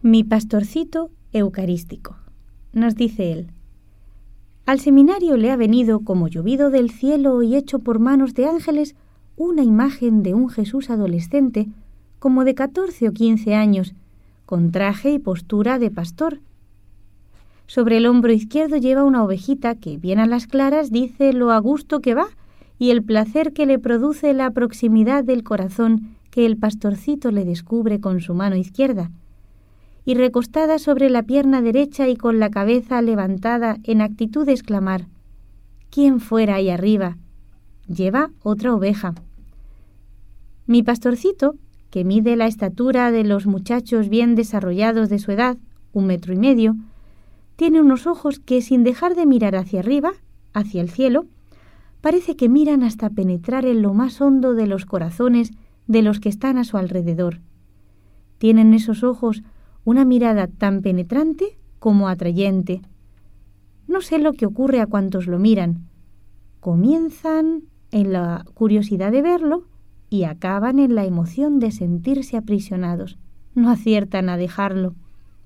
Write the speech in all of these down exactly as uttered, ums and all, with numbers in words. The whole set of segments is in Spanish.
Mi pastorcito eucarístico. Nos dice él: al seminario le ha venido como llovido del cielo y hecho por manos de ángeles una imagen de un Jesús adolescente como de catorce o quince años, con traje y postura de pastor. Sobre el hombro izquierdo lleva una ovejita que, bien a las claras, dice lo a gusto que va y el placer que le produce la proximidad del corazón que el pastorcito le descubre con su mano izquierda. Y recostada sobre la pierna derecha y con la cabeza levantada en actitud de exclamar: ¿quién fuera ahí arriba? Lleva otra oveja. Mi pastorcito, que mide la estatura de los muchachos bien desarrollados de su edad, un metro y medio, tiene unos ojos que, sin dejar de mirar hacia arriba, hacia el cielo, parece que miran hasta penetrar en lo más hondo de los corazones de los que están a su alrededor. Tienen esos ojos una mirada tan penetrante como atrayente. No sé lo que ocurre a cuantos lo miran. Comienzan en la curiosidad de verlo y acaban en la emoción de sentirse aprisionados. No aciertan a dejarlo.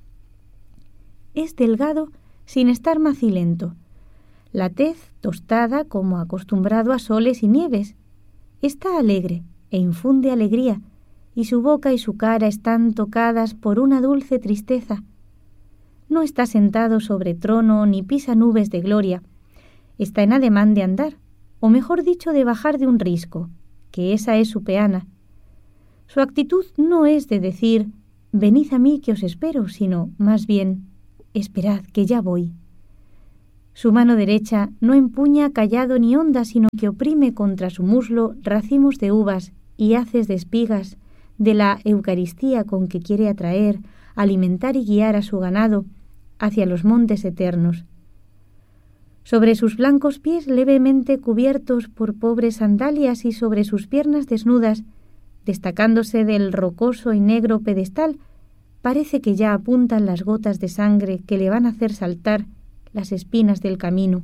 Es delgado sin estar macilento. La tez tostada como acostumbrado a soles y nieves. Está alegre e infunde alegría, y su boca y su cara están tocadas por una dulce tristeza. No está sentado sobre trono ni pisa nubes de gloria. Está en ademán de andar, o mejor dicho, de bajar de un risco, que esa es su peana. Su actitud no es de decir: venid a mí que os espero, sino más bien: esperad que ya voy. Su mano derecha no empuña callado ni honda, sino que oprime contra su muslo racimos de uvas y haces de espigas de la Eucaristía con que quiere atraer, alimentar y guiar a su ganado hacia los montes eternos. Sobre sus blancos pies levemente cubiertos por pobres sandalias y sobre sus piernas desnudas, destacándose del rocoso y negro pedestal, parece que ya apuntan las gotas de sangre que le van a hacer saltar las espinas del camino.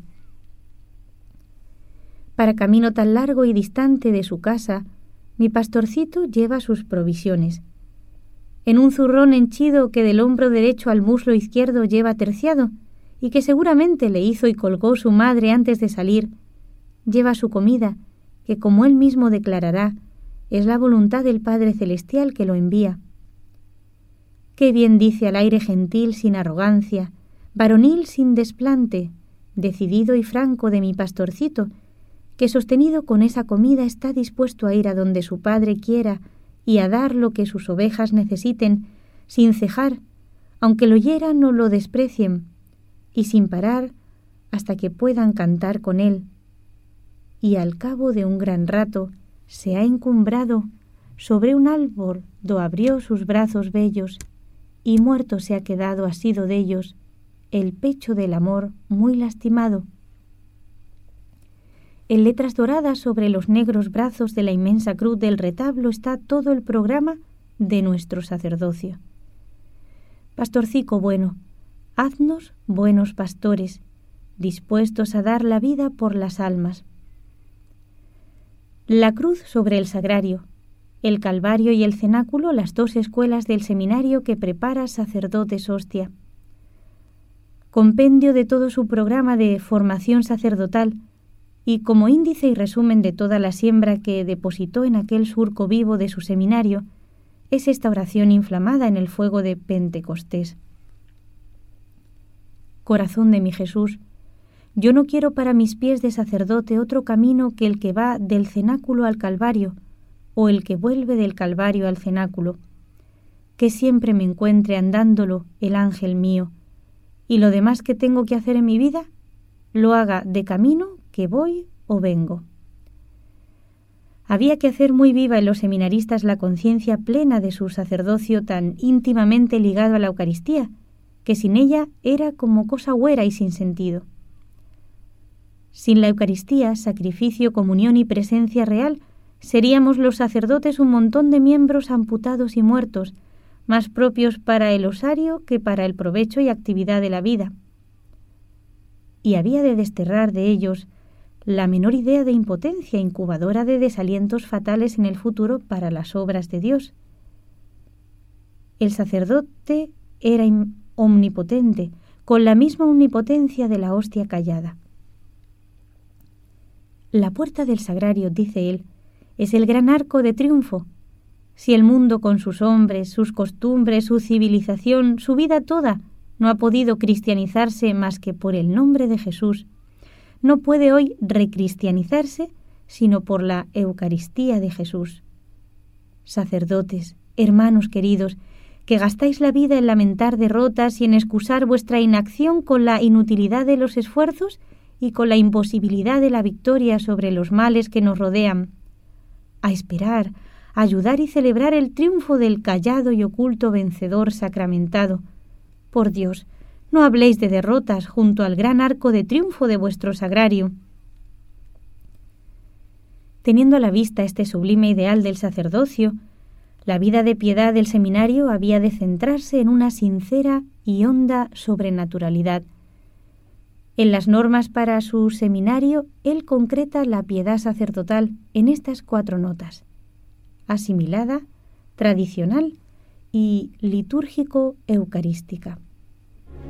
Para camino tan largo y distante de su casa, mi pastorcito lleva sus provisiones. En un zurrón henchido que del hombro derecho al muslo izquierdo lleva terciado y que seguramente le hizo y colgó su madre antes de salir, lleva su comida, que como él mismo declarará, es la voluntad del Padre Celestial que lo envía. Qué bien dice al aire gentil sin arrogancia, varonil sin desplante, decidido y franco de mi pastorcito, que sostenido con esa comida está dispuesto a ir a donde su padre quiera y a dar lo que sus ovejas necesiten, sin cejar, aunque lo hieran o lo desprecien, y sin parar hasta que puedan cantar con él. Y al cabo de un gran rato se ha encumbrado sobre un árbol do abrió sus brazos bellos, y muerto se ha quedado asido de ellos el pecho del amor muy lastimado. En letras doradas sobre los negros brazos de la inmensa cruz del retablo está todo el programa de nuestro sacerdocio. Pastorcico bueno, haznos buenos pastores, dispuestos a dar la vida por las almas. La cruz sobre el sagrario, el calvario y el cenáculo, las dos escuelas del seminario que prepara sacerdotes hostia. Compendio de todo su programa de formación sacerdotal, y como índice y resumen de toda la siembra que depositó en aquel surco vivo de su seminario, es esta oración inflamada en el fuego de Pentecostés. Corazón de mi Jesús, yo no quiero para mis pies de sacerdote otro camino que el que va del cenáculo al Calvario, o el que vuelve del Calvario al cenáculo, que siempre me encuentre andándolo el ángel mío, y lo demás que tengo que hacer en mi vida, lo haga de camino que voy o vengo. Había que hacer muy viva en los seminaristas la conciencia plena de su sacerdocio tan íntimamente ligado a la Eucaristía, que sin ella era como cosa huera y sin sentido. Sin la Eucaristía, sacrificio, comunión y presencia real, seríamos los sacerdotes un montón de miembros amputados y muertos, más propios para el osario que para el provecho y actividad de la vida. Y había de desterrar de ellos la menor idea de impotencia incubadora de desalientos fatales en el futuro para las obras de Dios. El sacerdote era omnipotente, con la misma omnipotencia de la hostia callada. La puerta del sagrario, dice él, es el gran arco de triunfo. Si el mundo con sus hombres, sus costumbres, su civilización, su vida toda, no ha podido cristianizarse más que por el nombre de Jesús, no puede hoy recristianizarse sino por la Eucaristía de Jesús. Sacerdotes, hermanos queridos, que gastáis la vida en lamentar derrotas y en excusar vuestra inacción con la inutilidad de los esfuerzos y con la imposibilidad de la victoria sobre los males que nos rodean, a esperar, a ayudar y celebrar el triunfo del callado y oculto vencedor sacramentado. Por Dios, no habléis de derrotas junto al gran arco de triunfo de vuestro sagrario. Teniendo a la vista este sublime ideal del sacerdocio, la vida de piedad del seminario había de centrarse en una sincera y honda sobrenaturalidad. En las normas para su seminario, él concreta la piedad sacerdotal en estas cuatro notas: asimilada, tradicional y litúrgico-eucarística.